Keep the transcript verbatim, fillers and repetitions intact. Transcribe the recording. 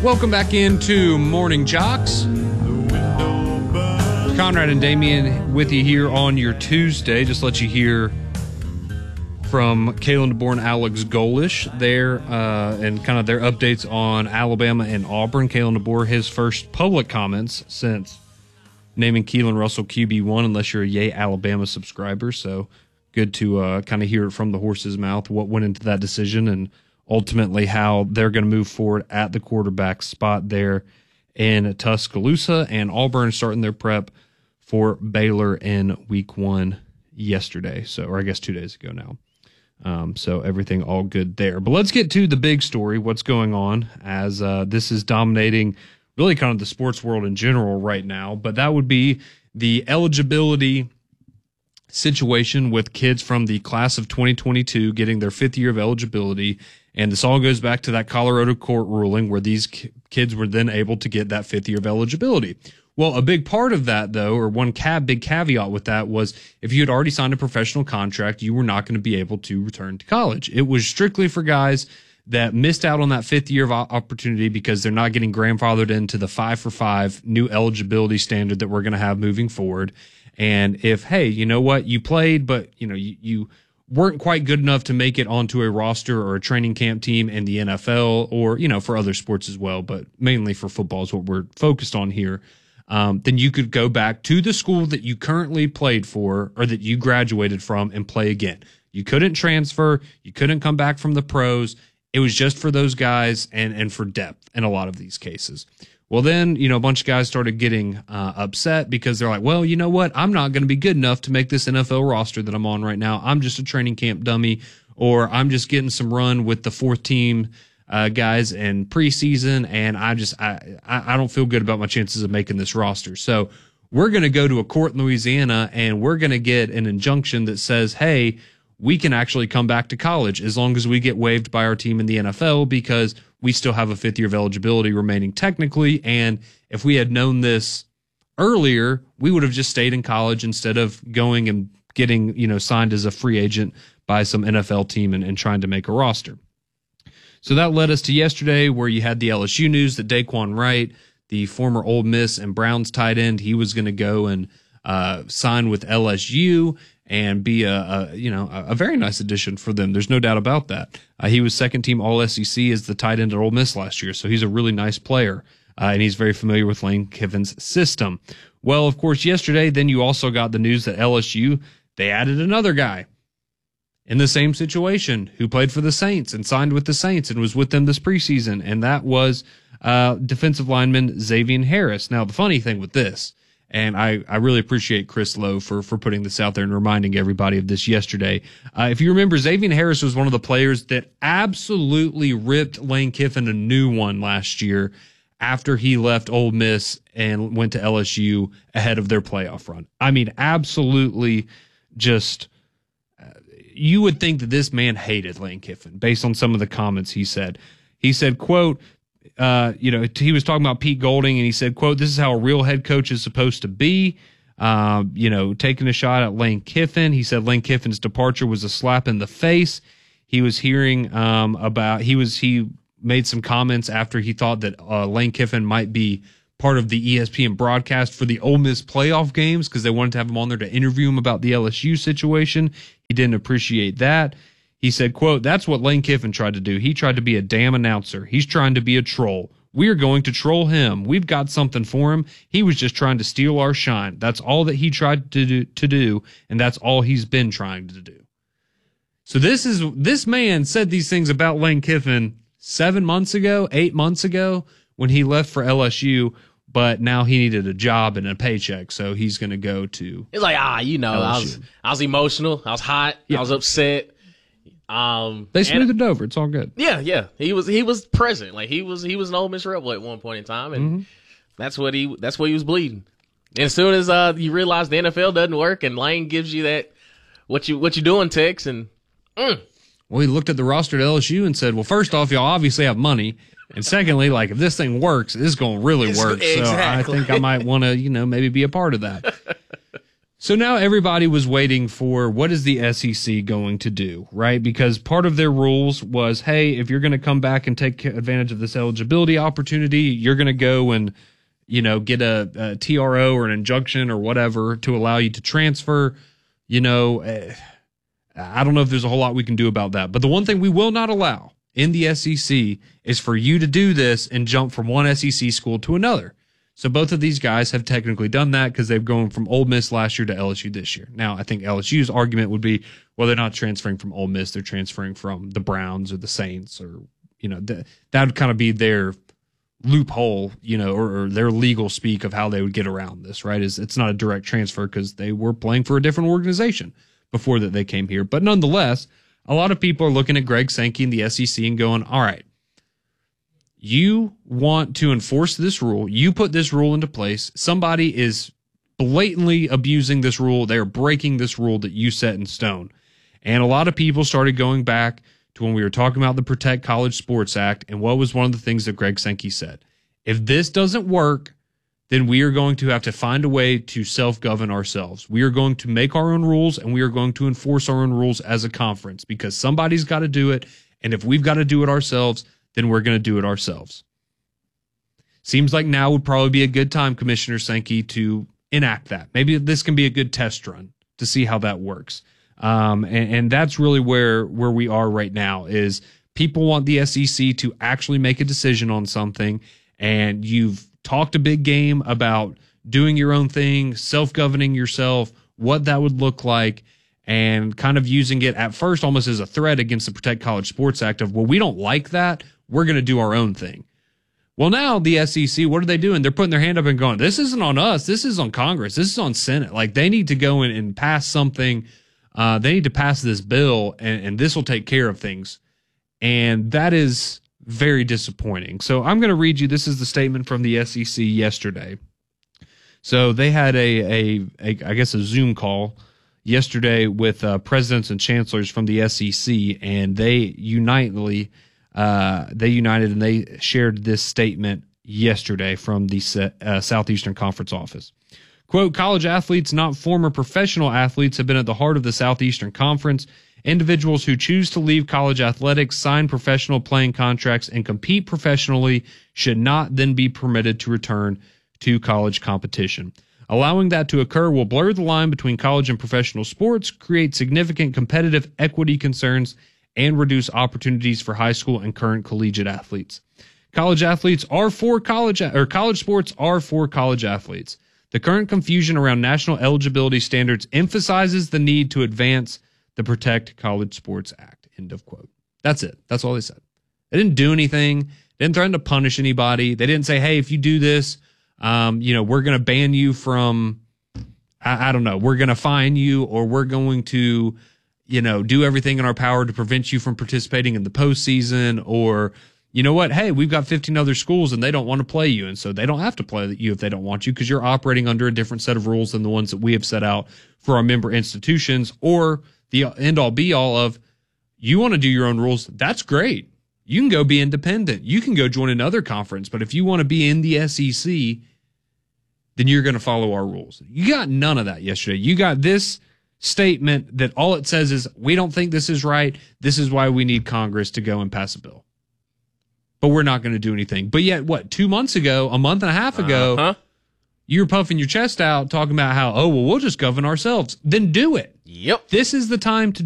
Welcome back into Morning Jocks. Conrad and Damian with you here on your Tuesday. Just let you hear from Kalen DeBoer and Alex Golish there uh, and kind of their updates on Alabama and Auburn. Kalen DeBoer, his first public comments since naming Keelan Russell Q B one, unless you're a Yay Alabama subscriber. So good to uh, kind of hear it from the horse's mouth, what went into that decision and ultimately how they're going to move forward at the quarterback spot there in Tuscaloosa, and Auburn starting their prep for Baylor in week one yesterday. So, or I guess two days ago now. Um, so everything all good there. But let's get to the big story, what's going on, as uh, this is dominating really kind of the sports world in general right now. But that would be the eligibility situation with kids from the class of twenty twenty-two getting their fifth year of eligibility. And this all goes back to that Colorado court ruling where these k- kids were then able to get that fifth year of eligibility. Well, a big part of that, though, or one cab, big caveat with that was if you had already signed a professional contract, you were not going to be able to return to college. It was strictly for guys that missed out on that fifth year of opportunity because they're not getting grandfathered into the five for five new eligibility standard that we're going to have moving forward. And if, hey, you know what, you played, but you know, you, you weren't quite good enough to make it onto a roster or a training camp team in the N F L or, you know, for other sports as well, but mainly for football is what we're focused on here. Um, then you could go back to the school that you currently played for or that you graduated from and play again. You couldn't transfer. You couldn't come back from the pros. It was just for those guys and, and for depth in a lot of these cases. Well, then, you know, a bunch of guys started getting uh, upset because they're like, well, you know what? I'm not going to be good enough to make this N F L roster that I'm on right now. I'm just a training camp dummy, or I'm just getting some run with the fourth team uh, guys in preseason, and I just I, I don't feel good about my chances of making this roster. So we're going to go to a court in Louisiana, and we're going to get an injunction that says, hey, we can actually come back to college as long as we get waived by our team in the N F L because we still have a fifth year of eligibility remaining technically. And if we had known this earlier, we would have just stayed in college instead of going and getting, you know, signed as a free agent by some N F L team and, and trying to make a roster. So that led us to yesterday where you had the L S U news that Daquan Wright, the former Ole Miss and Browns tight end, he was going to go and uh, sign with L S U and be a, a you know a, a very nice addition for them. There's no doubt about that. Uh, he was second team All S E C as the tight end at Ole Miss last year, so he's a really nice player, uh, and he's very familiar with Lane Kiffin's system. Well, of course, yesterday, then you also got the news that L S U, they added another guy in the same situation who played for the Saints and signed with the Saints and was with them this preseason, and that was uh, defensive lineman Xavier Harris. Now, the funny thing with this, and I, I really appreciate Chris Lowe for, for putting this out there and reminding everybody of this yesterday. Uh, if you remember, Xavier Harris was one of the players that absolutely ripped Lane Kiffin a new one last year after he left Ole Miss and went to L S U ahead of their playoff run. I mean, absolutely just uh, you would think that this man hated Lane Kiffin based on some of the comments he said. He said, quote, Uh, you know, he was talking about Pete Golding, and he said, quote, this is how a real head coach is supposed to be. Um, you know, taking a shot at Lane Kiffin. He said Lane Kiffin's departure was a slap in the face. He was hearing um, about, he was, he made some comments after he thought that uh, Lane Kiffin might be part of the E S P N broadcast for the Ole Miss playoff games because they wanted to have him on there to interview him about the L S U situation. He didn't appreciate that. He said, quote, that's what Lane Kiffin tried to do. He tried to be a damn announcer. He's trying to be a troll. We are going to troll him. We've got something for him. He was just trying to steal our shine. That's all that he tried to do, to do, and that's all he's been trying to do. So this is this man said these things about Lane Kiffin seven months ago, eight months ago when he left for L S U, but now he needed a job and a paycheck, so he's going to go to It's like, ah, you know, I was, I was emotional. I was hot. Yeah. I was upset. Um, they smoothed it over. It's all good. Yeah, yeah. He was he was present. Like he was he was an Ole Miss Rebel at one point in time, and mm-hmm. that's what he that's what he was bleeding. And as soon as uh you realize the N F L doesn't work, and Lane gives you that what you what you doing, Tex, and mm. well, he looked at the roster at L S U and said, well, first off, y'all obviously have money, and secondly, like if this thing works, it's going to really work. Exactly. So I think I might want to, you know, maybe be a part of that. So now everybody was waiting for what is the S E C going to do, right? Because part of their rules was, hey, if you're going to come back and take advantage of this eligibility opportunity, you're going to go and, you know, get a, a T R O or an injunction or whatever to allow you to transfer. You know, I don't know if there's a whole lot we can do about that. But the one thing we will not allow in the S E C is for you to do this and jump from one S E C school to another. So both of these guys have technically done that because they've gone from Ole Miss last year to L S U this year. Now, I think L S U's argument would be, well, they're not transferring from Ole Miss. They're transferring from the Browns or the Saints, or, you know, th- that would kind of be their loophole, you know, or, or their legal speak of how they would get around this, right? Is it's not a direct transfer because they were playing for a different organization before that they came here. But nonetheless, a lot of people are looking at Greg Sankey and the S E C and going, all right, you want to enforce this rule. You put this rule into place. Somebody is blatantly abusing this rule. They're breaking this rule that you set in stone. And a lot of people started going back to when we were talking about the Protect College Sports Act, and what was one of the things that Greg Sankey said? If this doesn't work, then we are going to have to find a way to self-govern ourselves. We are going to make our own rules, and we are going to enforce our own rules as a conference, because somebody's got to do it. And if we've got to do it ourselves, then we're going to do it ourselves. Seems like now would probably be a good time, Commissioner Sankey, to enact that. Maybe this can be a good test run to see how that works. Um, and, and that's really where, where we are right now, is people want the S E C to actually make a decision on something, and you've talked a big game about doing your own thing, self-governing yourself, what that would look like, and kind of using it at first almost as a threat against the Protect College Sports Act of, well, we don't like that. We're going to do our own thing. Well, now the S E C, what are they doing? They're putting their hand up and going, this isn't on us. This is on Congress. This is on Senate. Like, they need to go in and pass something. Uh, they need to pass this bill, and, and this will take care of things. And that is very disappointing. So I'm going to read you. This is the statement from the S E C yesterday. So they had a, a, a I guess, a Zoom call yesterday with uh, presidents and chancellors from the S E C, and they unitedly uh, they united and they shared this statement yesterday from the uh, Southeastern Conference office. Quote, college athletes, not former professional athletes, have been at the heart of the Southeastern Conference. Individuals who choose to leave college athletics, sign professional playing contracts, and compete professionally should not then be permitted to return to college competition. Allowing that to occur will blur the line between college and professional sports, create significant competitive equity concerns, and reduce opportunities for high school and current collegiate athletes. College athletes are for college, or college sports are for college athletes. The current confusion around national eligibility standards emphasizes the need to advance the Protect College Sports Act. End of quote. That's it. That's all they said. They didn't do anything. They didn't threaten to punish anybody. They didn't say, hey, if you do this, um, you know, we're going to ban you from, I, I don't know, we're going to fine you, or we're going to, you know, do everything in our power to prevent you from participating in the postseason, or, you know what, hey, we've got fifteen other schools and they don't want to play you, and so they don't have to play you if they don't want you, because you're operating under a different set of rules than the ones that we have set out for our member institutions. Or the end-all be-all of, you want to do your own rules, that's great. You can go be independent. You can go join another conference. But if you want to be in the S E C, then you're going to follow our rules. You got none of that yesterday. You got this statement that all it says is, we don't think this is right. This is why we need Congress to go and pass a bill. But we're not going to do anything. But yet, what, two months ago, a month and a half ago, uh-huh. you were puffing your chest out talking about how, oh, well, we'll just govern ourselves. Then do it. Yep. This is the time to